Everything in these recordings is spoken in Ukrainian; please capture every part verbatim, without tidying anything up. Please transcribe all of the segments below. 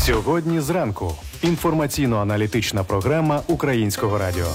Сьогодні зранку. Інформаційно-аналітична програма Українського радіо.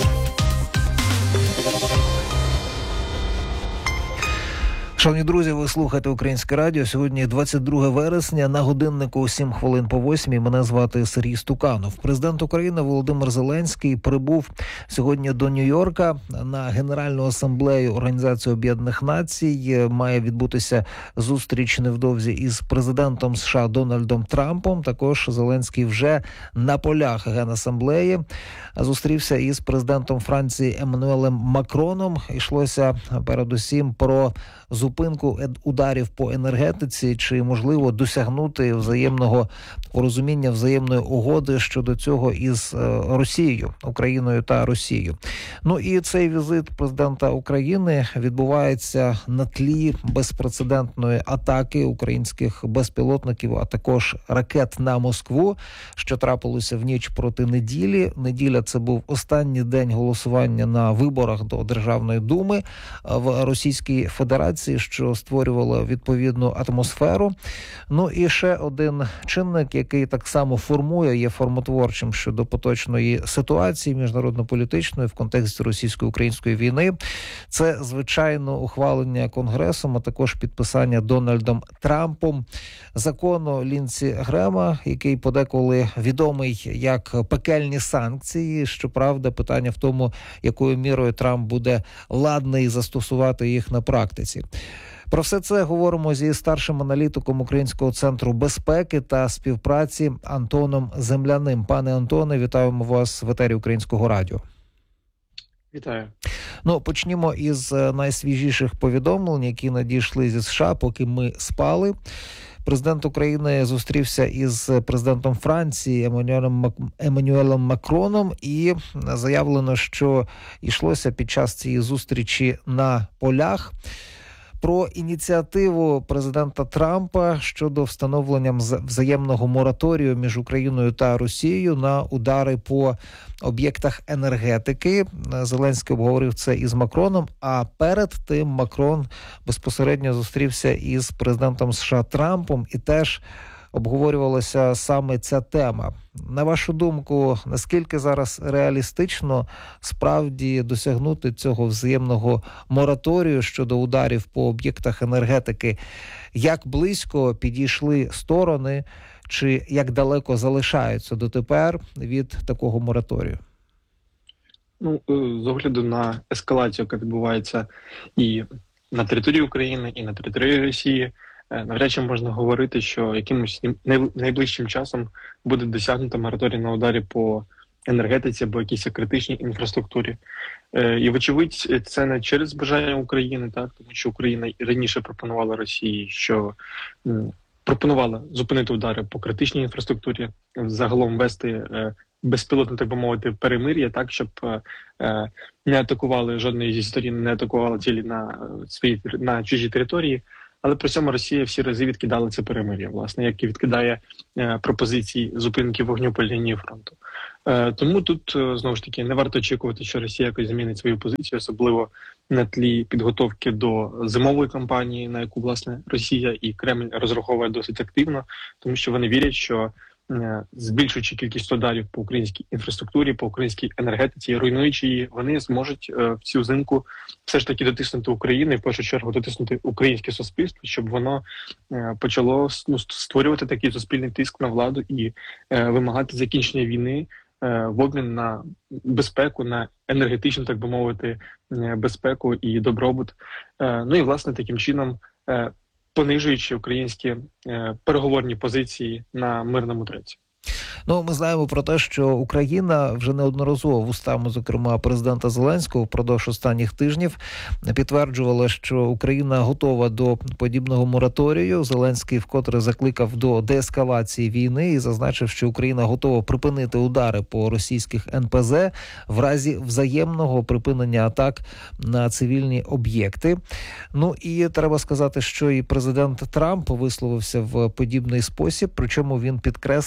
Шановні друзі, ви слухаєте Українське радіо. Сьогодні двадцять друге вересня, на годиннику сім хвилин по восьмій. Мене звати Сергій Стуканов. Президент України Володимир Зеленський прибув сьогодні до Нью-Йорка на Генеральну асамблею Організації Об'єднаних Націй. Має відбутися зустріч невдовзі із президентом США Дональдом Трампом. Також Зеленський вже на полях Генасамблеї зустрівся із президентом Франції Еммануелем Макроном. Йшлося передусім про зупинку ударів по енергетиці, чи можливо досягнути взаємного порозуміння, взаємної угоди щодо цього із Росією, Україною та Росією. Ну і цей візит президента України відбувається на тлі безпрецедентної атаки українських безпілотників, а також ракет на Москву, що трапилося в ніч проти неділі. Неділя – це був останній день голосування на виборах до Державної думи в Російській Федерації, що створювало відповідну атмосферу. Ну і ще один чинник, який так само формує, є формотворчим щодо поточної ситуації міжнародно-політичної в контексті російсько-української війни. Це, звичайно, ухвалення Конгресом, а також підписання Дональдом Трампом закону Лінці Грема, який подеколи відомий як пекельні санкції. Щоправда, питання в тому, якою мірою Трамп буде ладний застосувати їх на практиці. Про все це говоримо зі старшим аналітиком Українського центру безпеки та співпраці Антоном Земляним. Пане Антоне, вітаємо вас в етері Українського радіо. Вітаю. Ну, почнімо із найсвіжіших повідомлень, які надійшли зі США, поки ми спали. Президент України зустрівся із президентом Франції Еммануелем, Еммануелем Макроном, і заявлено, що йшлося під час цієї зустрічі на полях про ініціативу президента Трампа щодо встановлення взаємного мораторію між Україною та Росією на удари по об'єктах енергетики. Зеленський обговорив це із Макроном, а перед тим Макрон безпосередньо зустрівся із президентом США Трампом, і теж обговорювалася саме ця тема. На вашу думку, наскільки зараз реалістично справді досягнути цього взаємного мораторію щодо ударів по об'єктах енергетики? Як близько підійшли сторони, чи як далеко залишаються дотепер від такого мораторію? Ну, з огляду на ескалацію, яка відбувається і на території України, і на території Росії, навряд чи можна говорити, що якимось найближчим часом буде досягнуто мораторій на ударі по енергетиці або якійсь критичній інфраструктурі. І, вочевидь, це не через бажання України, так, тому що Україна раніше пропонувала Росії, що пропонувала зупинити удари по критичній інфраструктурі, загалом вести безпілотне, так би мовити, перемир'я, так, щоб не атакували, жодної зі сторін не атакувала цілі на свої на чужій території. Але при цьому Росія всі рази відкидала це перемир'я, власне, як і відкидає е, пропозиції зупинки вогню по лінії фронту. Е, тому тут, е, знову ж таки, не варто очікувати, що Росія якось змінить свою позицію, особливо на тлі підготовки до зимової кампанії, на яку, власне, Росія і Кремль розраховує досить активно, тому що вони вірять, що збільшуючи кількість ударів по українській інфраструктурі, по українській енергетиці, руйнуючи її, вони зможуть в цю взимку все ж таки дотиснути Україну і в першу чергу дотиснути українське суспільство, щоб воно почало, ну, створювати такий суспільний тиск на владу і вимагати закінчення війни в обмін на безпеку, на енергетичну, так би мовити, безпеку і добробут. Ну і, власне, таким чином понижуючи українські е, переговорні позиції на мирному треці. Ну, ми знаємо про те, що Україна вже неодноразово вустами, зокрема, президента Зеленського впродовж останніх тижнів підтверджувала, що Україна готова до подібного мораторію. Зеленський вкотре закликав до деескалації війни і зазначив, що Україна готова припинити удари по російських ен пе зе в разі взаємного припинення атак на цивільні об'єкти. Ну і треба сказати, що і президент Трамп висловився в подібний спосіб, причому він підкреслив,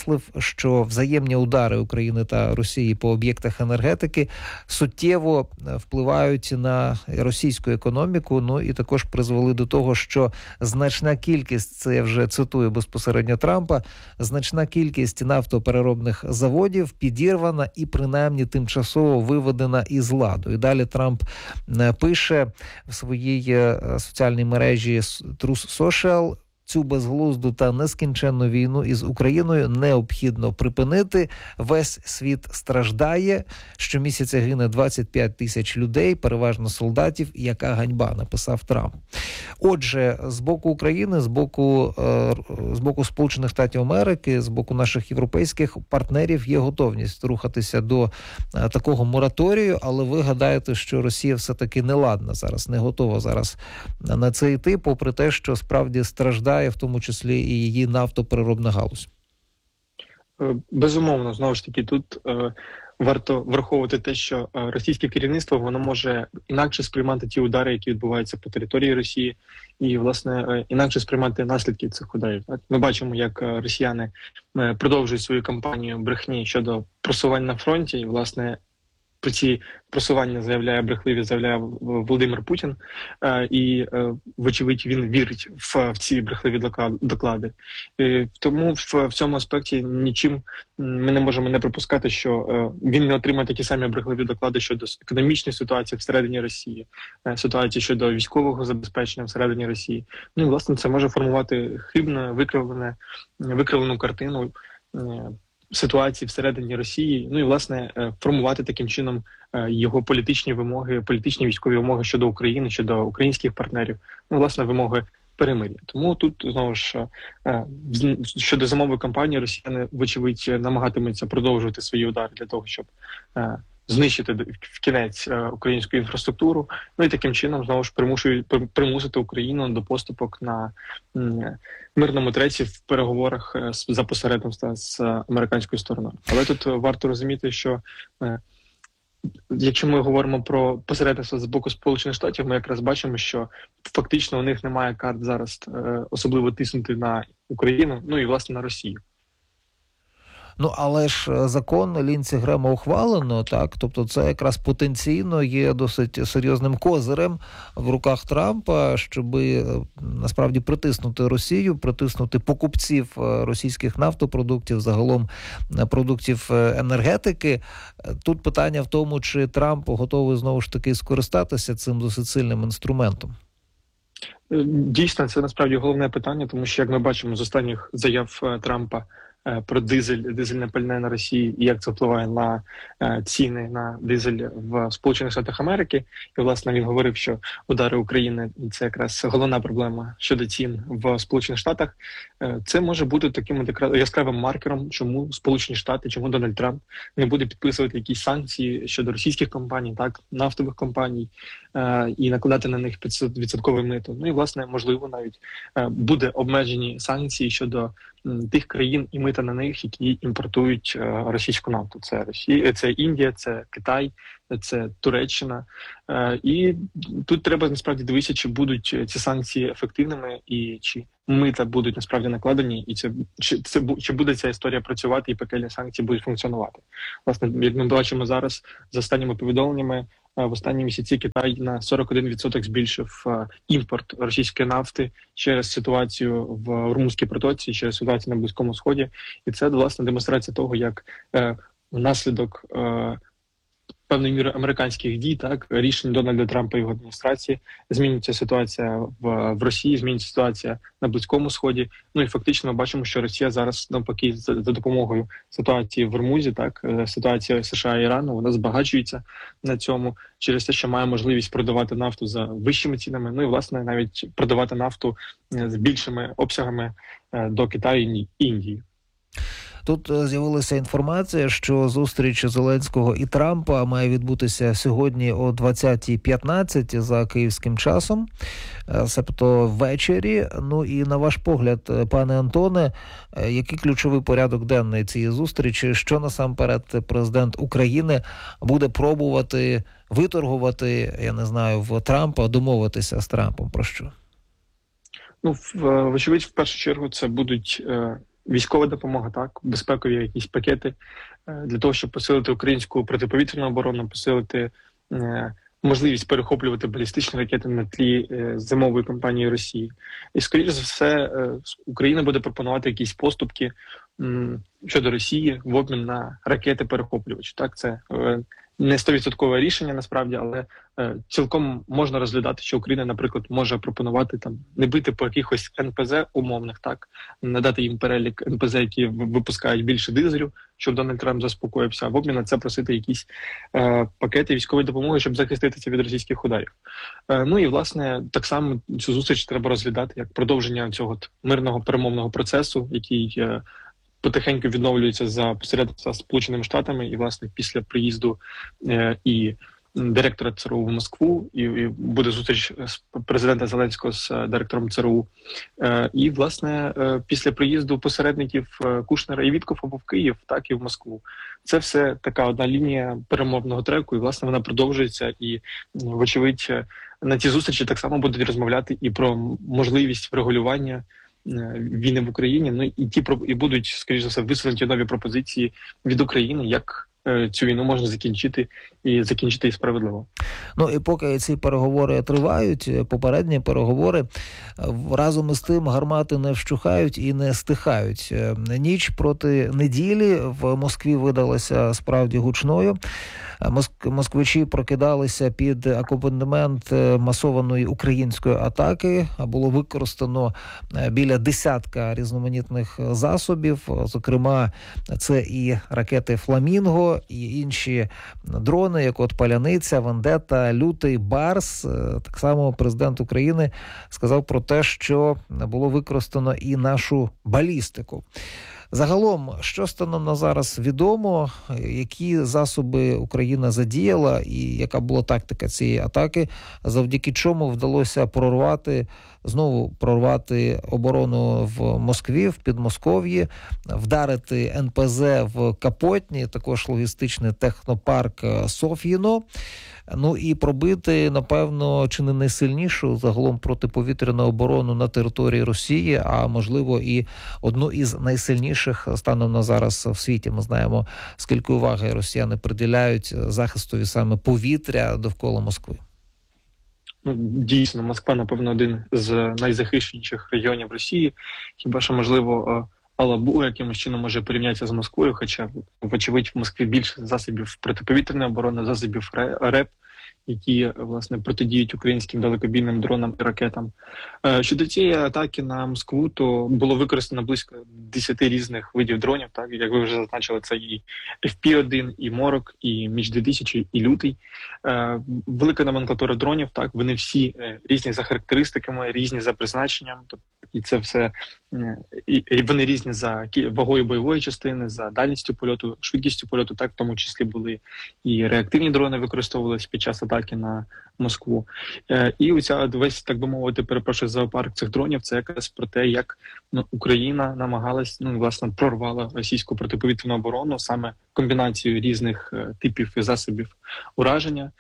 що взаємні удари України та Росії по об'єктах енергетики суттєво впливають на російську економіку, ну і також призвели до того, що значна кількість, це я вже цитую безпосередньо Трампа, значна кількість нафтопереробних заводів підірвана і принаймні тимчасово виведена із ладу. І далі Трамп пише в своїй соціальній мережі Truth Social: цю безглузду та нескінченну війну із Україною необхідно припинити. Весь світ страждає. Щомісяця гине двадцять п'ять тисяч людей, переважно солдатів. Яка ганьба, написав Трамп. Отже, з боку України, з боку, з боку Сполучених Штатів Америки, з боку наших європейських партнерів є готовність рухатися до такого мораторію, але ви гадаєте, що Росія все-таки не ладна зараз, не готова зараз на це йти, попри те, що справді страждає в тому числі і її нафтопереробна галузь? Безумовно, знову ж таки, тут е, варто враховувати те, що е, російське керівництво, воно може інакше сприймати ті удари, які відбуваються по території Росії, і, власне, е, інакше сприймати наслідки цих ударів. Так? Ми бачимо, як е, росіяни е, продовжують свою кампанію брехні щодо просувань на фронті, і, власне, про ці просування заявляє брехливі, заявляє Володимир Путін, і, вочевидь, він вірить в, в ці брехливі доклади. Тому в, в цьому аспекті нічим ми не можемо не припускати, що він не отримає такі самі брехливі доклади щодо економічної ситуації всередині Росії, ситуації щодо військового забезпечення всередині Росії. Ну і, власне, це може формувати хибну, викривлену, викривлену картину ситуації всередині Росії, ну і, власне, формувати таким чином його політичні вимоги, політичні військові вимоги щодо України, щодо українських партнерів, ну, власне, вимоги перемир'я. Тому тут, знову ж, щодо зимової кампанії, росіяни, вочевидь, намагатимуться продовжувати свої удари для того, щоб знищити в кінець українську інфраструктуру, ну і таким чином, знову ж, примушують примусити Україну до поступок на мирному треці в переговорах за посередництва з американською стороною. Але тут варто розуміти, що якщо ми говоримо про посередництво з боку Сполучених Штатів, ми якраз бачимо, що фактично у них немає карт зараз особливо тиснути на Україну, ну і, власне, на Росію. Ну, але ж закон Лінці Грема ухвалено, так? Тобто це якраз потенційно є досить серйозним козирем в руках Трампа, щоб насправді притиснути Росію, притиснути покупців російських нафтопродуктів, загалом продуктів енергетики. Тут питання в тому, чи Трамп готовий знову ж таки скористатися цим досить сильним інструментом. Дійсно, це насправді головне питання, тому що, як ми бачимо з останніх заяв Трампа про дизель, дизельне пальне на Росії і як це впливає на е, ціни на дизель в Сполучених Штатах Америки. І, власне, він говорив, що удари України – це якраз головна проблема щодо цін в Сполучених Штатах. Е, це може бути таким яскравим маркером, чому Сполучені Штати, чому Дональд Трамп не буде підписувати якісь санкції щодо російських компаній, так, нафтових компаній, е, і накладати на них п'ятсот відсоткове мито. Ну і, власне, можливо, навіть е, буде обмежені санкції щодо тих країн і мита на них, які імпортують е, російську нафту. Це Росія, це Індія, це Китай, це Туреччина. Е, і тут треба насправді дивитися, чи будуть ці санкції ефективними і чи мита будуть насправді накладені, і це чи це чи буде ця історія працювати, і пекельні санкції будуть функціонувати. Власне, як ми бачимо зараз, за останніми повідомленнями, в останні місяці Китай на сорок один відсоток збільшив імпорт російської нафти через ситуацію в Ормузькій протоці, через ситуацію на Близькому Сході. І це, власне, демонстрація того, як е, внаслідок е, певною мірою американських дій, так, рішень Дональда Трампа і його адміністрації, змінюється ситуація в, в Росії, змінюється ситуація на Близькому Сході. Ну і фактично ми бачимо, що Росія зараз, навпаки, за, за допомогою ситуації в Ормузі, так, ситуація США і Ірану, вона збагачується на цьому через те, що має можливість продавати нафту за вищими цінами, ну і, власне, навіть продавати нафту з більшими обсягами до Китаю і Індії. Тут з'явилася інформація, що зустріч Зеленського і Трампа має відбутися сьогодні о двадцятій п'ятнадцять за київським часом, себто ввечері. Ну і на ваш погляд, пане Антоне, який ключовий порядок денний цієї зустрічі, що насамперед президент України буде пробувати виторгувати, я не знаю, в Трампа, домовитися з Трампом про що? Ну, вочевидь, в першу чергу це будуть військова допомога, так, безпекові якісь пакети для того, щоб посилити українську протиповітряну оборону, посилити можливість перехоплювати балістичні ракети на тлі зимової кампанії Росії. І, скоріш за все, Україна буде пропонувати якісь поступки щодо Росії в обмін на ракети-перехоплювачі. Так, це не сто відсотків рішення насправді, але е, цілком можна розглядати, що Україна, наприклад, може пропонувати там не бити по якихось ен пе зе умовних, так, надати їм перелік ен пе зе, які випускають більше дизелю, щоб Дональд Трамп заспокоївся, а в обмін на це просити якісь е, пакети військової допомоги, щоб захиститися від російських ударів. Е, ну і, власне, так само цю зустріч треба розглядати як продовження цього от, мирного перемовного процесу, який е, потихеньку відновлюється за посередництва Сполученими Штатами, і, власне, після приїзду е, і директора це ер у в Москву, і, і буде зустріч з президента Зеленського з директором це ер у. Е, і, власне, е, після приїзду посередників Кушнера і Віткофа в Київ, так і в Москву. Це все така одна лінія перемовного треку, і, власне, вона продовжується, і, вочевидь, на ці зустрічі так само будуть розмовляти і про можливість врегулювання війни в Україні, ну і ті і будуть, скоріш за все, висунуті нові пропозиції від України, як е, цю війну можна закінчити і закінчити і справедливо. Ну і поки ці переговори тривають, попередні переговори, разом із тим гармати не вщухають і не стихають. Ніч проти неділі в Москві видалася справді гучною. Москвичі прокидалися під акомпанемент масованої української атаки. Було використано біля десятка різноманітних засобів. Зокрема, це і ракети «Фламінго», і інші дрони, як от «Паляниця», «Вендета», «Лютий», «Барс». Так само президент України сказав про те, що було використано і нашу балістику. Загалом, що станом на зараз відомо, які засоби Україна задіяла і яка була тактика цієї атаки, завдяки чому вдалося прорвати, знову прорвати оборону в Москві, в Підмосков'ї, вдарити ен пе зе в Капотні, також логістичний технопарк Соф'їно, ну і пробити, напевно, чи не найсильнішу загалом протиповітряну оборону на території Росії, а можливо і одну із найсильніших станом на зараз в світі. Ми знаємо, скільки уваги росіяни приділяють захистові саме повітря довкола Москви. Ну, дійсно, Москва, напевно, один з найзахищеніших регіонів Росії. Хіба що, можливо, Алабу якимось чином може порівнятися з Москвою, хоча, вочевидь, в Москві більше засобів протиповітряної оборони, засобів РЕП, які, власне, протидіють українським далекобійним дронам і ракетам. Щодо цієї атаки на Москву, то було використано близько десяти різних видів дронів, так, як ви вже зазначили, це і еф пі один, і Морок, і Міч дві тисячі, і Лютий. Велика номенклатура дронів, так, вони всі різні за характеристиками, різні за призначенням, і це все, і вони різні за вагою бойової частини, за дальністю польоту, швидкістю польоту, так, в тому числі були і реактивні дрони використовувалися під час атаки на Москву. І оця весь, так би мовити, перепрошую, зоопарк цих дронів, це якраз про те, як, ну, Україна намагалась, ну, власне, прорвала російську протиповітряну оборону саме комбінацією різних типів і засобів ураження,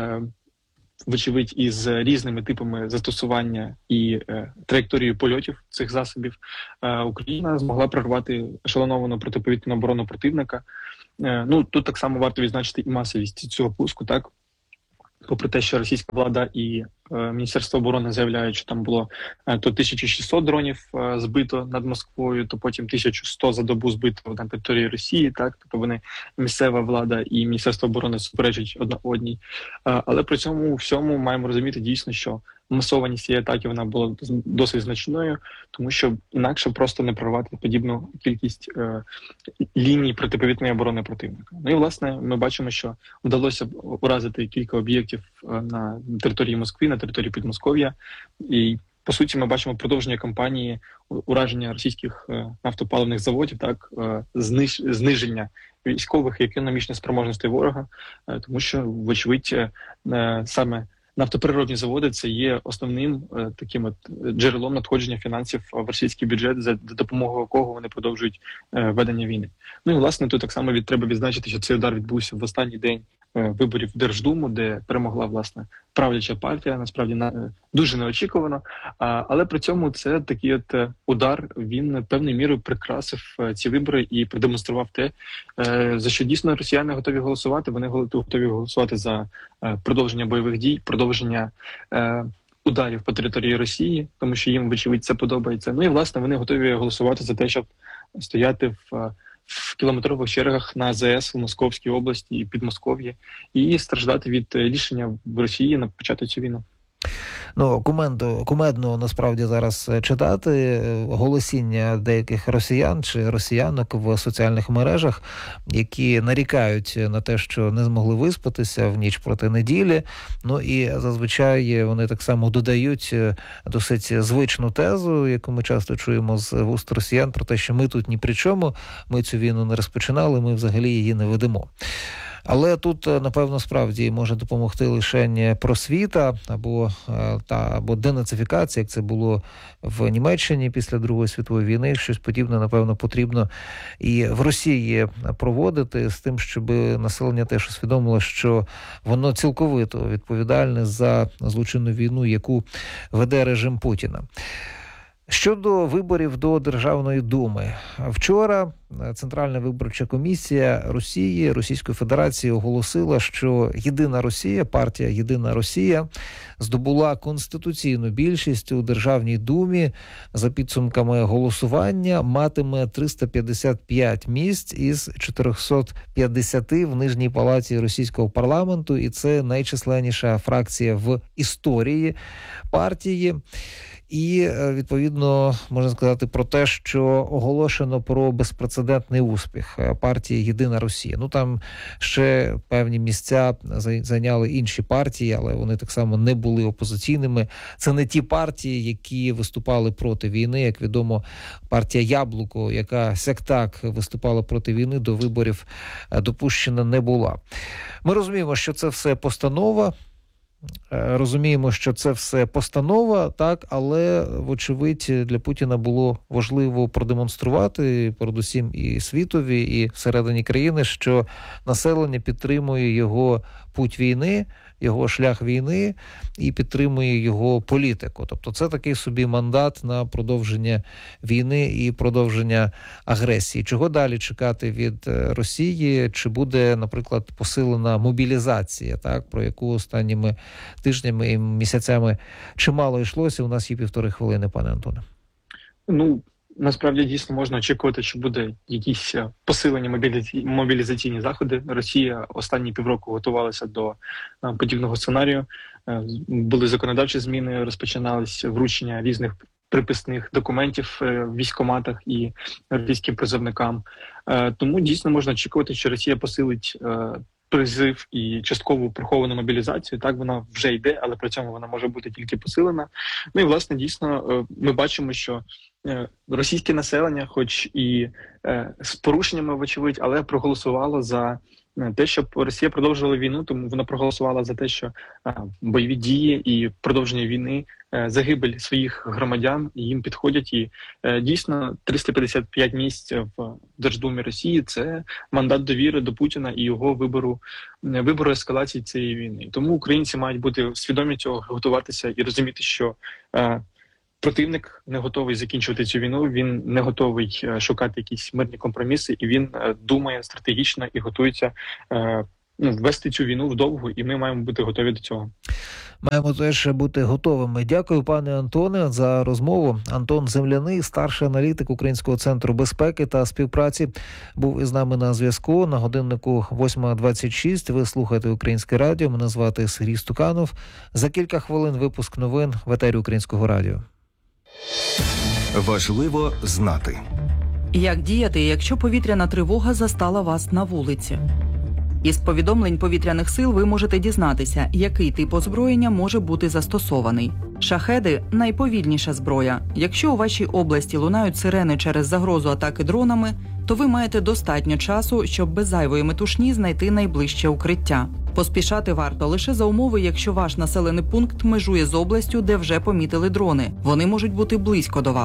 вочевидь, із різними типами застосування і е, траєкторією польотів цих засобів, е, Україна змогла прорвати ешелоновану протиповітряну оборону противника. Е, ну, тут так само варто відзначити і масовість цього пуску, так? Попри те, що російська влада і е, Міністерство оборони заявляють, що там було е, то тисяча шістсот дронів е, збито над Москвою, то потім тисяча сто за добу збито на території Росії, так, тобто вони, місцева влада і Міністерство оборони суперечать одна одній. Е, але при цьому всьому маємо розуміти дійсно, що масованість цієї атаки вона була досить значною, тому що інакше просто не прорвати подібну кількість е, ліній протиповітряної оборони противника. Ну і, власне, ми бачимо, що вдалося уразити кілька об'єктів е, на території Москви, на території Підмосков'я, і, по суті, ми бачимо продовження кампанії ураження російських е, нафтопаливних заводів, так, е, зниж, зниження військових і економічних спроможностей ворога, е, тому що, вочевидь, е, саме нафтопереробні заводи – це є основним е, таким от джерелом надходження фінансів в російський бюджет, за допомогою якого вони продовжують е, ведення війни. Ну і, власне, тут так само від, треба відзначити, що цей удар відбувся в останній день виборів в Держдуму, де перемогла, власне, правляча партія, насправді, на, дуже неочікувано. А, але при цьому це такий от удар, він певною мірою прикрасив ці вибори і продемонстрував те, за що дійсно росіяни готові голосувати. Вони готові голосувати за продовження бойових дій, продовження ударів по території Росії, тому що їм, вочевидь, це подобається. Ну і, власне, вони готові голосувати за те, щоб стояти в в кілометрових чергах на АЗС в Московській області і Підмосков'ї і страждати від рішення в Росії на почати цю війну. Ну, кумедно, кумедно насправді зараз читати голосіння деяких росіян чи росіянок в соціальних мережах, які нарікають на те, що не змогли виспатися в ніч проти неділі. Ну і зазвичай вони так само додають досить звичну тезу, яку ми часто чуємо з вуст росіян, про те, що ми тут ні при чому, ми цю війну не розпочинали, ми взагалі її не ведемо. Але тут, напевно, справді може допомогти лише просвіта або, та, або денацифікація, як це було в Німеччині після Другої світової війни. Щось подібне, напевно, потрібно і в Росії проводити з тим, щоб населення теж усвідомило, що воно цілковито відповідальне за злочинну війну, яку веде режим Путіна. Щодо виборів до Державної Думи. Вчора Центральна виборча комісія Росії, Російської Федерації оголосила, що Єдина Росія, партія Єдина Росія здобула конституційну більшість у Державній Думі. За підсумками голосування матиме триста п'ятдесят п'ять місць із чотириста п'ятдесят в Нижній палаті російського парламенту, і це найчисленніша фракція в історії партії. І, відповідно, можна сказати про те, що оголошено про безпрецедентний успіх партії «Єдина Росія». Ну, там ще певні місця зайняли інші партії, але вони так само не були опозиційними. Це не ті партії, які виступали проти війни. Як відомо, партія «Яблуко», яка сяк-так виступала проти війни, до виборів допущена не була. Ми розуміємо, що це все постанова. Розуміємо, що це все постанова, так, але, вочевидь, для Путіна було важливо продемонструвати, передусім і світові, і всередині країни, що населення підтримує його путь війни, його шлях війни і підтримує його політику. Тобто це такий собі мандат на продовження війни і продовження агресії. Чого далі чекати від Росії? Чи буде, наприклад, посилена мобілізація, так, про яку останніми тижнями і місяцями чимало йшлося? У нас є півтори хвилини, пане Антоне. Ну, насправді, дійсно, можна очікувати, що буде якісь посилені мобілізаційні, мобілізаційні заходи. Росія останні півроку готувалася до подібного сценарію. Були законодавчі зміни, розпочинались вручення різних приписних документів в військкоматах і російським призовникам. Тому дійсно можна очікувати, що Росія посилить призив і часткову приховану мобілізацію. Так, вона вже йде, але при цьому вона може бути тільки посилена. Ну і, власне, дійсно, ми бачимо, що російське населення, хоч і з порушеннями, вочевидь, але проголосувало за те, щоб Росія продовжувала війну, тому вона проголосувала за те, що бойові дії і продовження війни, загибель своїх громадян їм підходять. І дійсно триста п'ятдесят п'ять місць в Держдумі Росії – це мандат довіри до Путіна і його вибору, вибору ескалації цієї війни. Тому українці мають бути свідомі цього, готуватися і розуміти, що противник не готовий закінчувати цю війну, він не готовий шукати якісь мирні компроміси, і він думає стратегічно і готується ну, ввести цю війну вдовго, і ми маємо бути готові до цього. Маємо теж бути готовими. Дякую, пане Антоне, за розмову. Антон Земляний, старший аналітик Українського центру безпеки та співпраці, був із нами на зв'язку. На годиннику восьма двадцять шість. Ви слухаєте Українське радіо. Мене звати Сергій Стуканов. За кілька хвилин випуск новин в етері Українського радіо. Важливо знати. Як діяти, якщо повітряна тривога застала вас на вулиці? Із повідомлень повітряних сил ви можете дізнатися, який тип озброєння може бути застосований. Шахеди – найповільніша зброя. Якщо у вашій області лунають сирени через загрозу атаки дронами, то ви маєте достатньо часу, щоб без зайвої метушні знайти найближче укриття. Поспішати варто лише за умови, якщо ваш населений пункт межує з областю, де вже помітили дрони. Вони можуть бути близько до вас.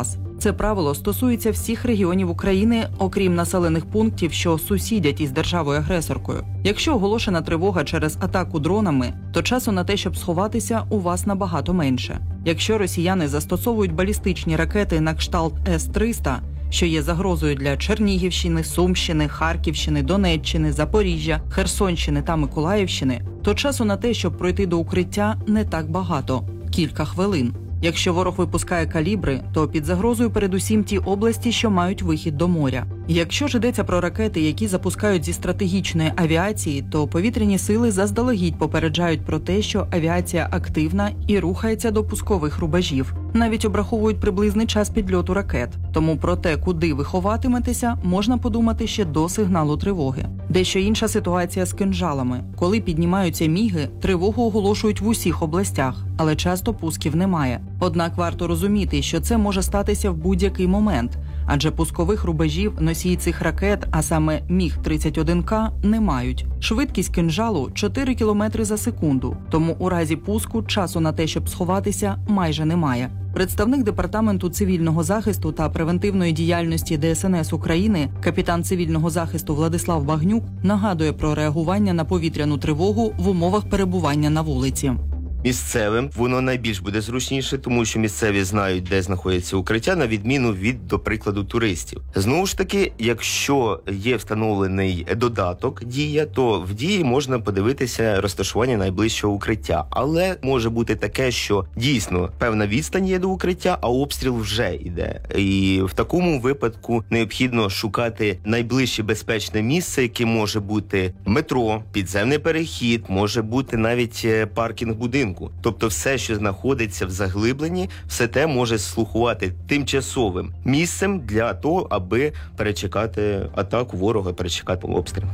Це правило стосується всіх регіонів України, окрім населених пунктів, що сусідять із державою-агресоркою. Якщо оголошена тривога через атаку дронами, то часу на те, щоб сховатися, у вас набагато менше. Якщо росіяни застосовують балістичні ракети на кшталт С триста, що є загрозою для Чернігівщини, Сумщини, Харківщини, Донеччини, Запоріжжя, Херсонщини та Миколаївщини, то часу на те, щоб пройти до укриття, не так багато – кілька хвилин. Якщо ворог випускає калібри, то під загрозою передусім ті області, що мають вихід до моря. Якщо ж йдеться про ракети, які запускають зі стратегічної авіації, то повітряні сили заздалегідь попереджають про те, що авіація активна і рухається до пускових рубежів. Навіть обраховують приблизний час підльоту ракет. Тому про те, куди ви ховатиметеся, можна подумати ще до сигналу тривоги. Дещо інша ситуація з кинжалами. Коли піднімаються міги, тривогу оголошують в усіх областях, але часто пусків немає. Однак варто розуміти, що це може статися в будь-який момент, адже пускових рубежів носії цих ракет, а саме Міг тридцять один К, не мають. Швидкість кинжалу – чотири кілометри за секунду, тому у разі пуску часу на те, щоб сховатися, майже немає. Представник Департаменту цивільного захисту та превентивної діяльності Де Ес Ен Ес України, капітан цивільного захисту Владислав Багнюк, нагадує про реагування на повітряну тривогу в умовах перебування на вулиці. Місцевим воно найбільш буде зручніше, тому що місцеві знають, де знаходяться укриття, на відміну від, до прикладу, туристів. Знову ж таки, якщо є встановлений додаток «Дія», то в «Дії» можна подивитися розташування найближчого укриття. Але може бути таке, що дійсно певна відстань є до укриття, а обстріл вже йде. І в такому випадку необхідно шукати найближче безпечне місце, яке може бути метро, підземний перехід, може бути навіть паркінг будинку. Тобто все, що знаходиться в заглибленні, все те може слугувати тимчасовим місцем для того, аби перечекати атаку ворога, перечекати обстріл.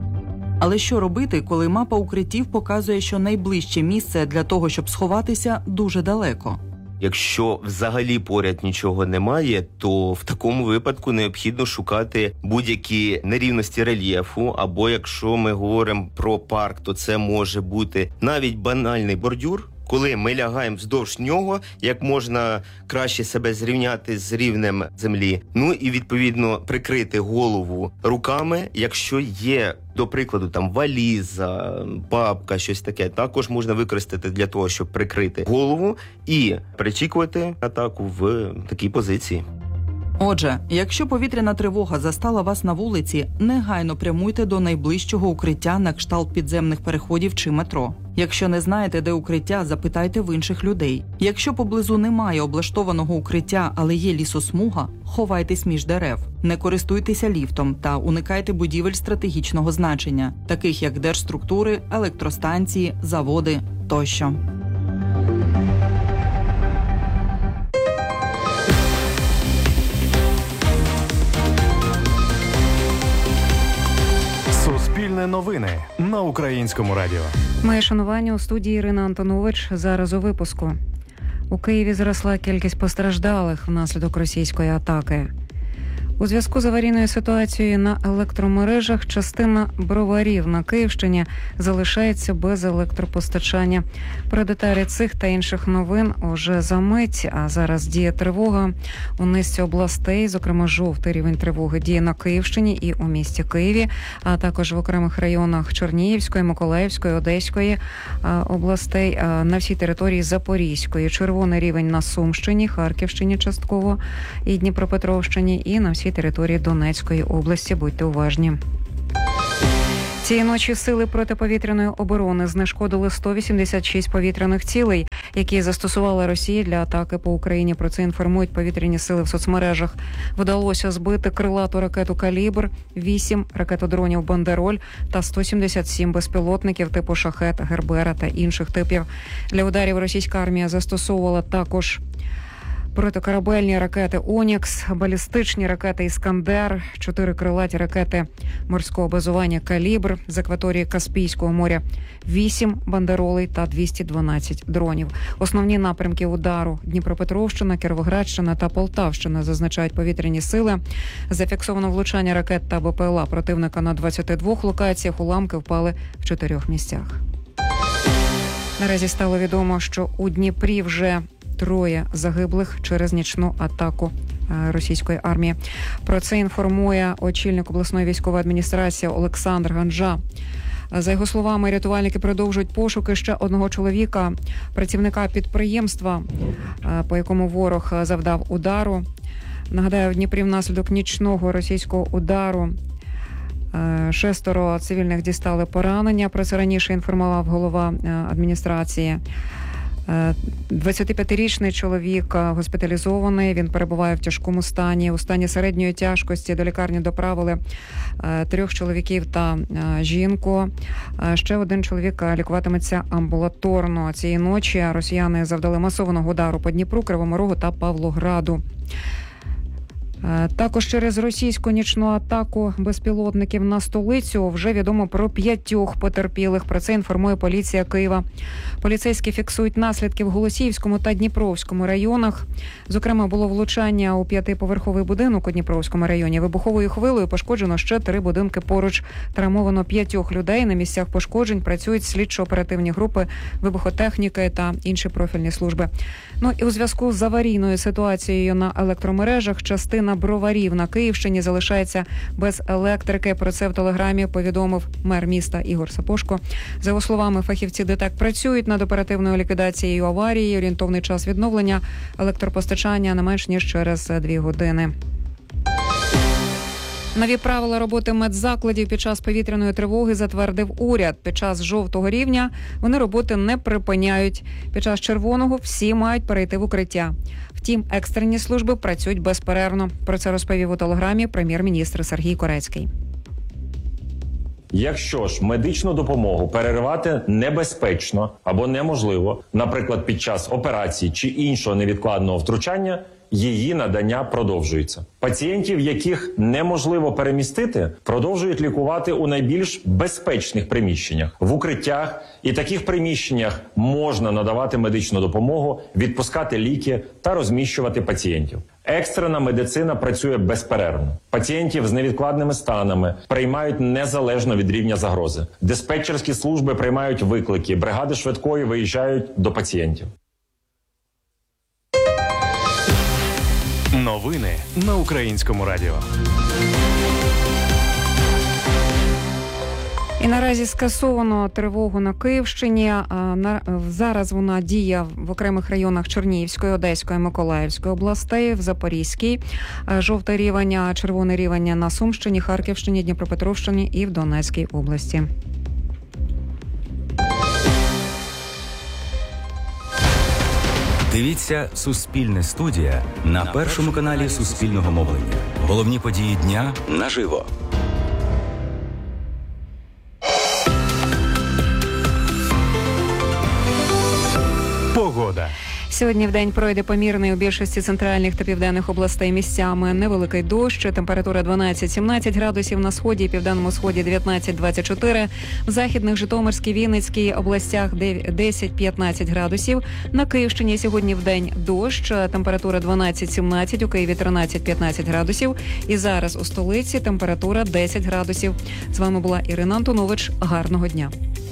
Але що робити, коли мапа укриттів показує, що найближче місце для того, щоб сховатися, дуже далеко? Якщо взагалі поряд нічого немає, то в такому випадку необхідно шукати будь-які нерівності рельєфу, або якщо ми говоримо про парк, то це може бути навіть банальний бордюр, коли ми лягаємо вздовж нього, як можна краще себе зрівняти з рівнем землі. Ну і, відповідно, прикрити голову руками, якщо є, до прикладу, там валіза, папка, щось таке, також можна використати для того, щоб прикрити голову і перечікувати атаку в такій позиції. Отже, якщо повітряна тривога застала вас на вулиці, негайно прямуйте до найближчого укриття на кшталт підземних переходів чи метро. Якщо не знаєте, де укриття, запитайте в інших людей. Якщо поблизу немає облаштованого укриття, але є лісосмуга, ховайтесь між дерев. Не користуйтеся ліфтом та уникайте будівель стратегічного значення, таких як держструктури, електростанції, заводи тощо. Суспільне новини на Українському радіо. Моє шанування, у студії Ірина Антонович. Зараз у випуску. У Києві зросла кількість постраждалих внаслідок російської атаки. У зв'язку з аварійною ситуацією на електромережах частина броварів на Київщині залишається без електропостачання. Про деталі цих та інших новин уже за мить, а зараз діє тривога у низці областей, зокрема жовтий рівень тривоги діє на Київщині і у місті Києві, а також в окремих районах Чернігівської, Миколаївської, Одеської областей, на всій території Запорізької. Червоний рівень на Сумщині, Харківщині частково і Дніпропетровщині, і на всій території Донецької області. Будьте уважні. Цієї ночі сили протиповітряної оборони знешкодили сто вісімдесят шість повітряних цілей, які застосувала Росія для атаки по Україні. Про це інформують повітряні сили в соцмережах. Вдалося збити крилату ракету «Калібр», вісім ракетодронів «Бандероль» та сто сімдесят сім безпілотників типу «Шахет», «Гербера» та інших типів. Для ударів російська армія застосовувала також протикорабельні ракети «Онікс», балістичні ракети «Іскандер», чотири крилаті ракети морського базування «Калібр» з акваторії Каспійського моря, вісім бандеролей та двісті дванадцять дронів. Основні напрямки удару – Дніпропетровщина, Кіровоградщина та Полтавщина, зазначають повітряні сили. Зафіксовано влучання ракет та БПЛА противника на двадцяти двох локаціях, уламки впали в чотирьох місцях. Наразі стало відомо, що у Дніпрі вже троє загиблих через нічну атаку російської армії. Про це інформує очільник обласної військової адміністрації Олександр Ганжа. За його словами, рятувальники продовжують пошуки ще одного чоловіка, працівника підприємства, по якому ворог завдав удару. Нагадаю, в Дніпрі внаслідок нічного російського удару шестеро цивільних дістали поранення. Про це раніше інформував голова адміністрації. двадцятип'ятирічний чоловік госпіталізований, він перебуває в тяжкому стані. У стані середньої тяжкості до лікарні доправили трьох чоловіків та жінку. Ще один чоловік лікуватиметься амбулаторно. Цієї ночі росіяни завдали масованого удару по Дніпру, Кривому Рогу та Павлограду. Також через російську нічну атаку безпілотників на столицю вже відомо про п'ятьох потерпілих. Про це інформує поліція Києва. Поліцейські фіксують наслідки в Голосіївському та Дніпровському районах. Зокрема, було влучання у п'ятиповерховий будинок у Дніпровському районі. Вибуховою хвилею пошкоджено ще три будинки поруч. Травмовано п'ятьох людей. На місцях пошкоджень працюють слідчо-оперативні групи, вибухотехніки та інші профільні служби. Ну і у зв'язку з аварійною ситуацією на електромережах частина броварів на Київщині залишається без електрики. Про це в Телеграмі повідомив мер міста Ігор Сапожко. За його словами, фахівці ДТЕК працюють над оперативною ліквідацією аварії. Орієнтовний час відновлення електропостачання не менш ніж через дві години. Нові правила роботи медзакладів під час повітряної тривоги затвердив уряд. Під час жовтого рівня вони роботи не припиняють. Під час червоного всі мають перейти в укриття. Втім, екстрені служби працюють безперервно. Про це розповів у Телеграмі прем'єр-міністр Сергій Корецький. Якщо ж медичну допомогу переривати небезпечно або неможливо, наприклад, під час операції чи іншого невідкладного втручання, її надання продовжується. Пацієнтів, яких неможливо перемістити, продовжують лікувати у найбільш безпечних приміщеннях, в укриттях, і таких приміщеннях можна надавати медичну допомогу, відпускати ліки та розміщувати пацієнтів. Екстрена медицина працює безперервно. Пацієнтів з невідкладними станами приймають незалежно від рівня загрози. Диспетчерські служби приймають виклики, бригади швидкої виїжджають до пацієнтів. Новини на Українському радіо. І наразі скасовано тривогу на Київщині. Зараз вона діє в окремих районах Чернігівської, Одеської, Миколаївської областей, в Запорізькій. Жовтий рівень, червоний рівень на Сумщині, Харківщині, Дніпропетровщині і в Донецькій області. Дивіться «Суспільне студія» на першому каналі Суспільного мовлення. Головні події дня наживо. Погода. Сьогодні вдень пройде помірний у більшості центральних та південних областей місцями невеликий дощ, температура дванадцять-сімнадцять градусів, на сході і південному сході дев'ятнадцять-двадцять чотири, в західних Житомирській, Вінницькій областях десять-п'ятнадцять градусів, на Київщині сьогодні вдень дощ, температура дванадцять-сімнадцять, у Києві тринадцять-п'ятнадцять градусів, і зараз у столиці температура десять градусів. З вами була Ірина Антонович. Гарного дня.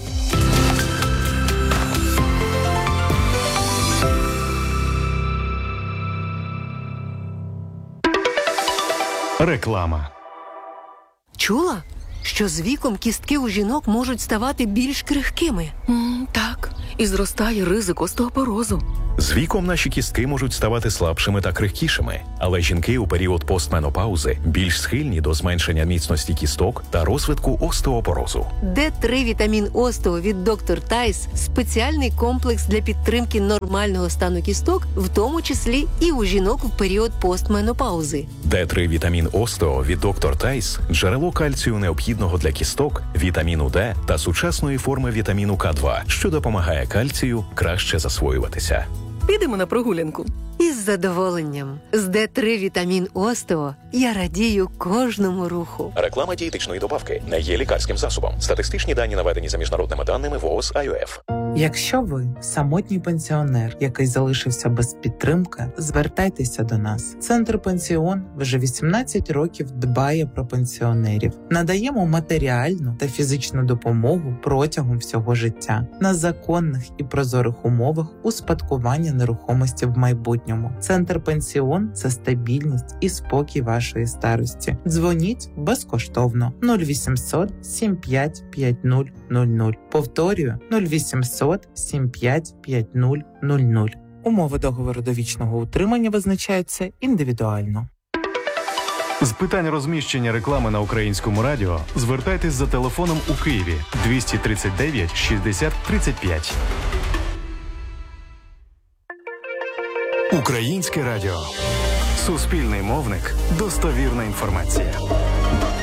Реклама. Чула, що з віком кістки у жінок можуть ставати більш крихкими? Mm, так, і зростає ризик остеопорозу. З віком наші кістки можуть ставати слабшими та крихкішими, але жінки у період постменопаузи більш схильні до зменшення міцності кісток та розвитку остеопорозу. Д три вітамін Остео від доктор Тайс – спеціальний комплекс для підтримки нормального стану кісток, в тому числі і у жінок в період постменопаузи. Д три вітамін Остео від доктор Тайс – джерело кальцію необхідного для кісток, вітаміну Д та сучасної форми вітаміну К два, що допомагає кальцію краще засвоюватися. Підемо на прогулянку. Із задоволенням. З Д три вітамін Остео я радію кожному руху. Реклама дієтичної добавки не є лікарським засобом. Статистичні дані наведені за міжнародними даними ВООЗ ай о еф. Якщо ви самотній пенсіонер, який залишився без підтримки, звертайтеся до нас. Центр Пенсіон вже вісімнадцять років дбає про пенсіонерів. Надаємо матеріальну та фізичну допомогу протягом всього життя на законних і прозорих умовах успадкування нерухомості в майбутньому. Центр Пенсіон – це стабільність і спокій вашої старості. Дзвоніть безкоштовно нуль вісімсот сім п'ять п'ять нуль нуль нуль. Повторюю нуль вісімсот сім п'ять п'ять нуль нуль нуль. Умови договору довічного утримання визначаються індивідуально. З питань розміщення реклами на Українському радіо звертайтесь за телефоном у Києві двісті тридцять дев'ять шістдесят тридцять п'ять. Українське радіо. Суспільний мовник. Достовірна інформація.